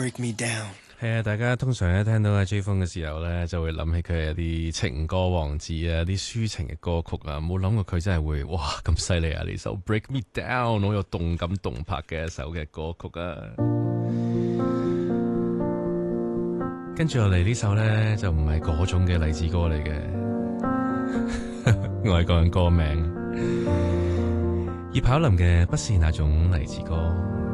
break me down。 係啊，大家通常咧聽到阿 J 風嘅時候咧，就會諗起佢係一啲情歌王子啊，啲抒情嘅歌曲啊，冇諗過佢真係會哇咁犀利啊！呢首 Break Me Down 好有動感動魄嘅一首嘅歌曲啊。跟住落嚟呢首咧就唔係嗰種嘅勵志歌嚟嘅，我係講緊歌名，葉巧琳嘅不是那種勵志歌。